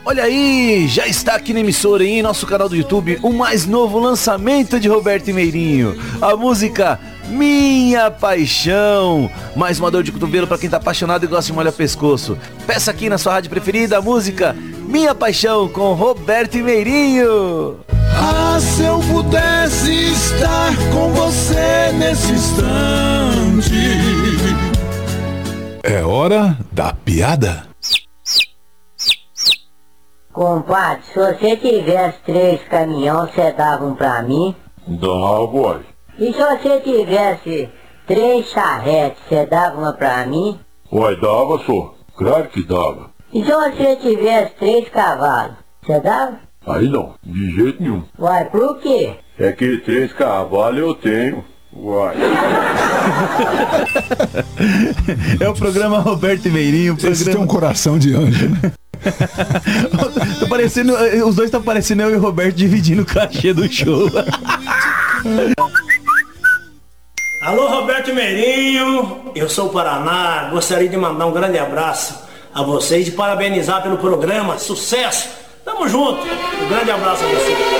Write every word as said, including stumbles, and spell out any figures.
Olha aí, já está aqui na emissora e em nosso canal do YouTube o mais novo lançamento de Roberto Meirinho, a música Minha Paixão. Mais uma dor de cotovelo para quem tá apaixonado e gosta de molhar pescoço. Peça aqui na sua rádio preferida a música Minha Paixão com Roberto Meirinho. Ah, se eu pudesse estar com você nesse instante. É hora da piada. Compadre, se você tivesse três caminhões, você dava um pra mim? Dá, boy. E se você tivesse três charretes, você dava uma pra mim? Uai, dava, só. Claro que dava. E se você tivesse três cavalos, você dava? Aí não, de jeito nenhum. Uai, por quê? É que três cavalos eu tenho. Uai. É o programa Roberto Meirinho. Esse Programa... tem um coração de anjo, né? Tá parecendo, os dois estão parecendo eu e o Roberto dividindo o cachê do show. Alô, Roberto Meirinho, eu sou o Paraná, gostaria de mandar um grande abraço a vocês e parabenizar pelo programa, sucesso, tamo junto, um grande abraço a vocês.